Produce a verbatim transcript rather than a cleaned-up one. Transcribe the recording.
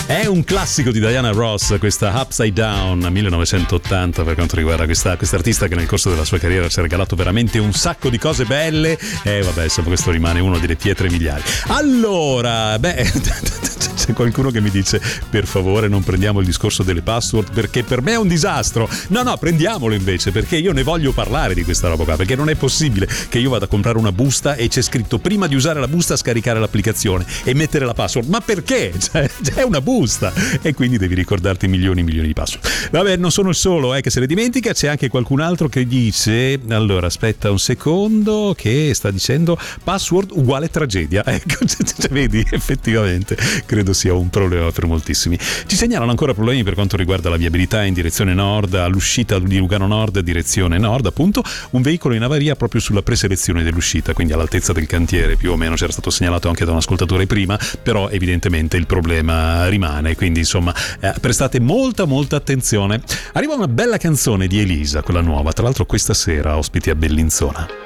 È un classico di Diana Ross, questa Upside Down millenovecentottanta, per quanto riguarda questa artista che nel corso della sua carriera ci ha regalato veramente un sacco di cose belle. E vabbè, insomma, questo rimane uno delle pietre miliari. Allora, beh, c'è qualcuno che mi dice per favore non prendiamo il discorso delle password perché per me è un disastro. No, no, prendiamolo invece, perché io ne voglio parlare di questa roba qua, perché non è possibile che io vada a comprare una busta e c'è scritto prima di usare la busta scaricare l'applicazione e mettere la password. Ma perché? Cioè, c'è una busta e quindi devi ricordarti milioni e milioni di password. Vabbè, non sono il solo eh, che se le dimentica, c'è anche qualcun altro che dice, allora aspetta un secondo, che sta dicendo password uguale tragedia. Ecco, cioè, vedi, effettivamente credo sia un problema per moltissimi. Ci segnalano ancora problemi per quanto riguarda la viabilità in direzione nord, all'uscita di Lugano Nord, direzione nord, appunto, un veicolo in avaria proprio sulla preselezione dell'uscita, quindi all'altezza del cantiere, più o meno c'era stato segnalato anche da un ascoltatore prima, però evidentemente il problema rimane, quindi insomma eh, prestate molta molta attenzione. Arriva una bella canzone di Elisa, quella nuova, tra l'altro questa sera ospiti a Bellinzona.